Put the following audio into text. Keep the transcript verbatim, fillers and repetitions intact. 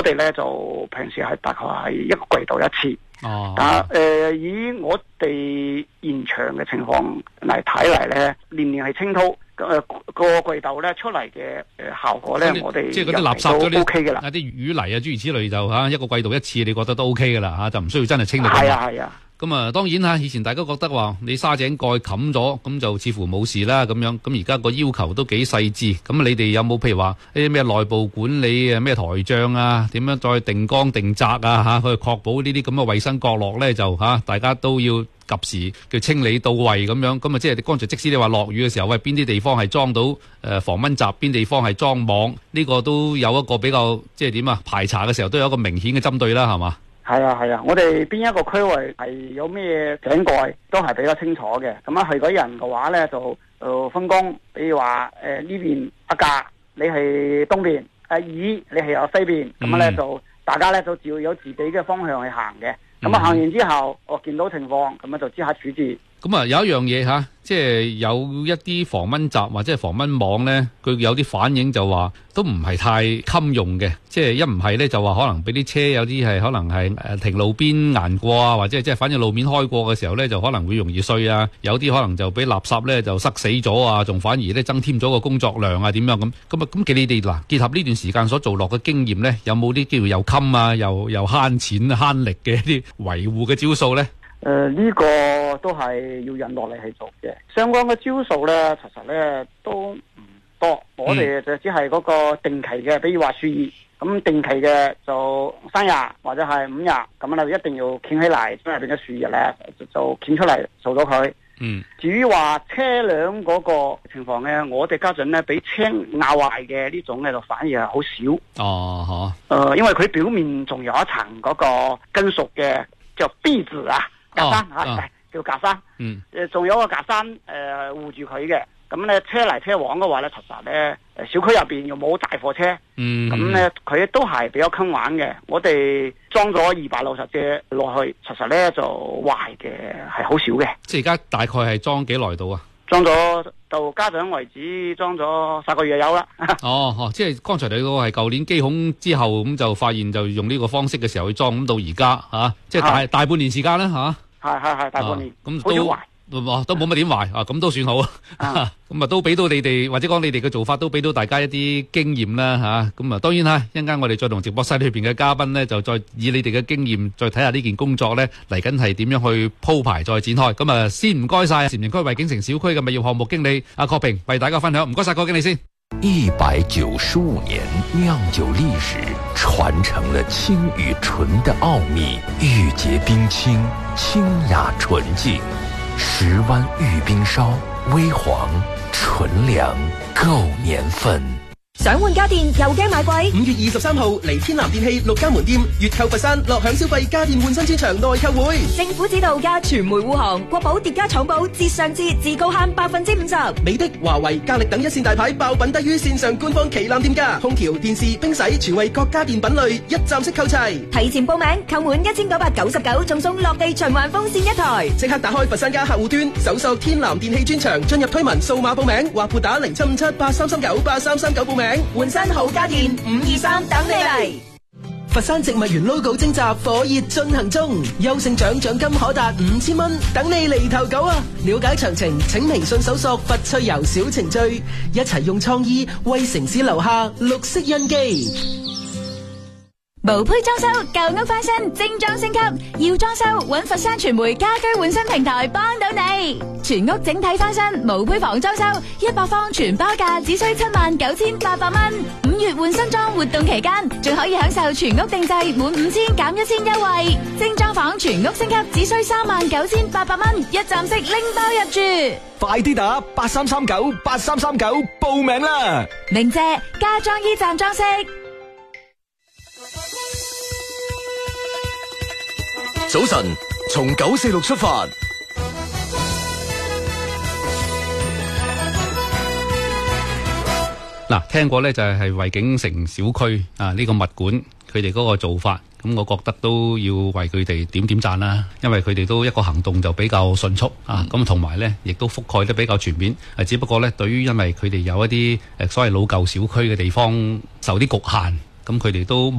我哋咧就平時係大概係一個季度一次。 哦， 但係誒、呃、以我哋現場嘅情況嚟睇嚟咧，年年係清濤。誒、呃、個季度咧出嚟嘅誒效果咧，我哋即係嗰啲垃圾嗰啲 O K 嘅啦， 啲淤泥啊諸如此類就嚇一個季度一次，你覺得都 O K 嘅啦嚇，就唔需要真係清到。 係啊係啊。 咁啊，當然嚇，以前大家覺得話你沙井蓋冚咗，咁就似乎冇事啦咁樣。咁而家個要求都幾細緻。咁你哋有冇譬如話啲咩內部管理啊、咩台帳啊、點樣再定缸定責啊嚇，去確保呢啲咁嘅衞生角落咧就嚇大家都要及時嘅清理到位咁樣。咁啊，即係剛才即使你話落雨嘅時候，喂邊啲地方係裝到誒防蚊閘，邊地方係裝網，呢個都有一個比較即係點啊排查嘅時候都有一個明顯嘅針對啦，係嘛？ 係啊係啊，我哋邊一個區域係有咩井蓋都係比較清楚嘅。咁啊，去嗰人嘅話咧就誒分工，比如話誒呢邊阿甲你係東邊，阿乙你係有西邊，咁咧就大家咧就照有自己嘅方向去行嘅。咁啊行完之後，我見到情況，咁啊就即刻處置。咁啊有一樣嘢吓，即係有一啲防蚊閘或者係防蚊網咧，佢有啲反應就話都唔係太襟用嘅，即係一唔係咧就話可能俾啲車有啲係可能係誒停路邊行過啊，或者即係反正路面開過嘅時候咧就可能會容易碎啊，有啲可能就俾垃圾咧就塞死咗啊，仲反而咧增添咗個工作量啊點樣咁咁啊咁嘅你哋嗱結合呢段時間所做落嘅經驗咧，有冇啲叫又襟啊又又慳錢慳力嘅一啲維護嘅招數咧？ 誒、呃、呢、這個都係要引落嚟去做嘅，相關嘅招數咧，其實咧都唔多。我哋就只係嗰個定期嘅，比如話樹葉，咁定期嘅就三日或者係五日，咁啊一定要捲起嚟，將入邊嘅樹葉咧就捲出嚟做到佢。嗯。至於話車輛嗰個情況咧，我哋家陣咧俾車咬壞嘅呢種咧就反而係好少。哦，嚇。誒，因為佢表面仲有一層嗰個金屬嘅叫壁紙啊。架山吓、哦啊，叫架山。嗯。誒，仲有個架山誒護住佢嘅。咁咧車嚟車往嘅話咧，其實咧誒小區入邊又冇大貨車。嗯。咁咧佢都係比較襟玩嘅。我哋裝咗二百六十隻落去，其實咧就壞嘅係好少嘅。即係而家大概係裝幾耐到啊？裝咗到家長為止，裝咗十個月有啦。哦哦，即係剛才你嗰個係舊年機孔之後咁就發現就用呢個方式嘅時候去裝，咁到而家吓，即係大大半年時間啦吓。係係係大半年，咁都都冇乜點壞啊，咁都算好啊。咁啊都俾到你哋或者講你哋嘅做法都俾到大家一啲經驗啦吓。咁啊當然吓，一陣間我哋再同直播室裏邊嘅嘉賓咧，就再以你哋嘅經驗再睇下呢件工作咧嚟緊係點樣去鋪排再展開。咁啊先唔該晒禪園區惠景城小區嘅物業項目經理阿郝平為大家分享，唔該晒郝經理先。 一百九十五年釀酒歷史，傳承了清與純的奧秘，玉潔冰清，清雅純淨。十灣玉冰燒，微黃純糧，夠年份。 想換家電又驚買貴？ 五月二十三號嚟天南電器六家門店，月購佛山樂享消費家電換新專場內購會。 政府指導加傳媒護航，國寶疊加廠寶折上折，至高慳百分之五十。 美的、華為、格力等一線大牌爆品低於線上官方旗艦店價，空調、電視、冰洗全為各家電品類一站式購齊。 提前報名，購滿一千九百九十九，仲送落地循環風扇一台。 即刻打開佛山家客戶端，搜索天南電器專場，進入推文掃碼報名，或撥打零七五七八三三九八三三九報名。 換新好家電，五二三等你嚟。 佛山植物園 logo 徵集火熱進行中，優勝獎獎金可達五千蚊，等你嚟投稿啊！了解詳情，請微信搜索佛趣遊小程序，一齊用創意為城市留下綠色印記。 無胚裝修，舊屋翻新，精裝升級。要裝修，揾佛山傳媒家居換新平台幫到你。全屋整體翻新，無胚房裝修，一百方全包價只需七萬九千八百蚊。五月換新裝活動期間，仲可以享受全屋定制滿五千減一千優惠。精裝房全屋升級只需三萬九千八百蚊，一站式拎包入住。 快啲打八三三九八三三九報名啦！ 鳴謝家裝一站裝飾。 早晨，從九四六出發。 嗱，聽過咧就係惠景城小區啊呢個物管佢哋嗰個做法，咁我覺得都要為佢哋點點讚啦，因為佢哋都一個行動就比較迅速啊，咁同埋咧亦都覆蓋得比較全面。誒，只不過咧對於因為佢哋有一啲誒所謂老舊小區嘅地方受啲局限，咁佢哋都